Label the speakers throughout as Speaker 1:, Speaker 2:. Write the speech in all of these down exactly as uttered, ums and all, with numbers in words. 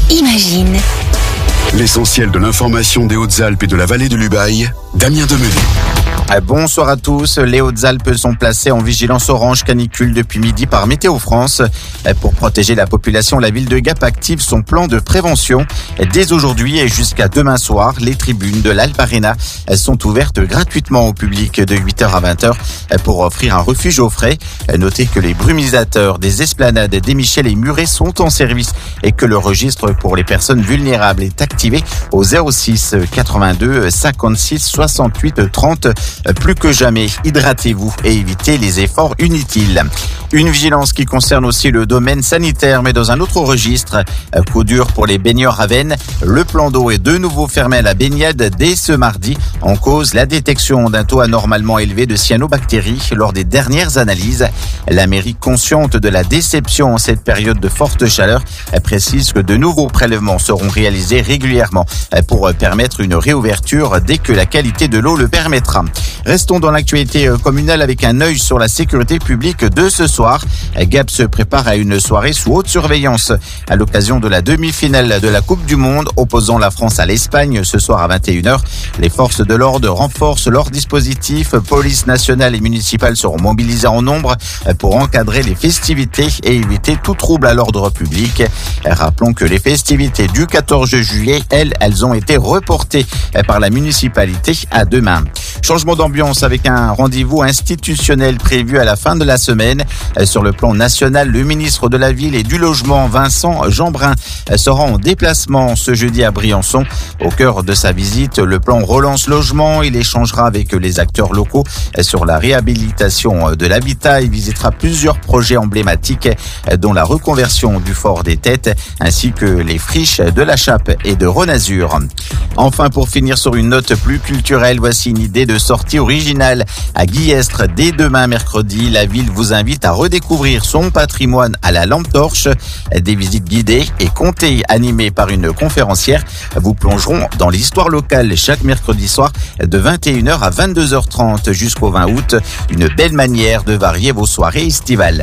Speaker 1: Imagine.
Speaker 2: L'essentiel de l'information des Hautes-Alpes et de la vallée de l'Ubaye, Damien Demenay.
Speaker 3: Bonsoir à tous. Les Hautes-Alpes sont placées en vigilance orange canicule depuis midi par Météo France. Pour protéger la population, la ville de Gap active son plan de prévention. Dès aujourd'hui et jusqu'à demain soir, les tribunes de l'Alp Arena sont ouvertes gratuitement au public de huit heures à vingt heures pour offrir un refuge au frais. Notez que les brumisateurs des esplanades des Michel et Muret sont en service et que le registre pour les personnes vulnérables est activé au zéro six quatre-vingt-deux cinquante-six soixante-huit trente. Plus que jamais, hydratez-vous et évitez les efforts inutiles. Une vigilance qui concerne aussi le domaine sanitaire, mais dans un autre registre. Coup dur pour les baigneurs à Vennes. Le plan d'eau est de nouveau fermé à la baignade dès ce mardi. En cause, la détection d'un taux anormalement élevé de cyanobactéries lors des dernières analyses. La mairie, consciente de la déception en cette période de forte chaleur, précise que de nouveaux prélèvements seront réalisés régulièrement pour permettre une réouverture dès que la qualité de l'eau le permettra. Restons dans l'actualité communale avec un œil sur la sécurité publique de ce soir. Gap se prépare à une soirée sous haute surveillance à l'occasion de la demi-finale de la Coupe du Monde opposant la France à l'Espagne ce soir à vingt et une heures. Les forces de l'ordre renforcent leur dispositif. Police nationale et municipale seront mobilisées en nombre pour encadrer les festivités et éviter tout trouble à l'ordre public. Rappelons que les festivités du quatorze juillet, elles, elles ont été reportées par la municipalité à demain. Changement d'ambiance avec un rendez-vous institutionnel prévu à la fin de la semaine. Sur le plan national, le ministre de la Ville et du Logement, Vincent Jeanbrun, sera en déplacement ce jeudi à Briançon. Au cœur de sa visite, le plan Relance Logement. Il échangera avec les acteurs locaux sur la réhabilitation de l'habitat. Il visitera plusieurs projets emblématiques, dont la reconversion du Fort des Têtes, ainsi que les friches de la Chape et de Renazur. Enfin, pour finir sur une note plus culturelle, voici une idée de sortie originale à Guillestre. Dès demain mercredi, la ville vous invite à redécouvrir son patrimoine à la lampe torche. Des visites guidées et comptées animées par une conférencière vous plongeront dans l'histoire locale chaque mercredi soir de vingt et une heures à vingt-deux heures trente jusqu'au vingt août. Une belle manière de varier vos soirées estivales.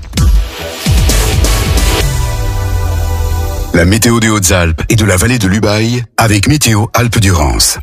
Speaker 2: La météo des Hautes-Alpes et de la vallée de l'Ubaye avec Météo Alpes-Durance.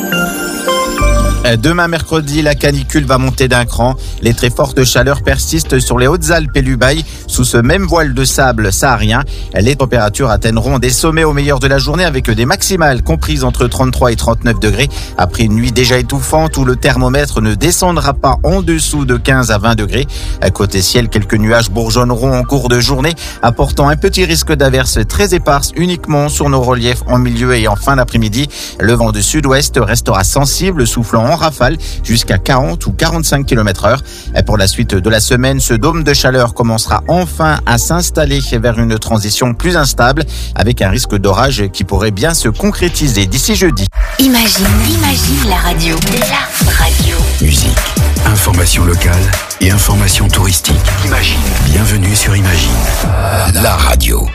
Speaker 3: Demain mercredi, la canicule va monter d'un cran. Les très fortes chaleurs persistent sur les Hautes-Alpes et l'Ubaye. Sous ce même voile de sable saharien, les températures atteindront des sommets au meilleur de la journée avec des maximales comprises entre trente-trois et trente-neuf degrés. Après une nuit déjà étouffante où le thermomètre ne descendra pas en dessous de quinze à vingt degrés. Côté ciel, quelques nuages bourgeonneront en cours de journée, apportant un petit risque d'averses très éparses uniquement sur nos reliefs en milieu et en fin d'après-midi. Le vent de sud-ouest restera sensible, soufflant en rafale jusqu'à quarante ou quarante-cinq kilomètres heure. Pour la suite de la semaine, ce dôme de chaleur commencera enfin à s'installer vers une transition plus instable avec un risque d'orage qui pourrait bien se concrétiser d'ici jeudi.
Speaker 1: Imagine, imagine la radio. La radio.
Speaker 2: Musique, information locale et information touristique. Imagine. Bienvenue sur Imagine, la radio.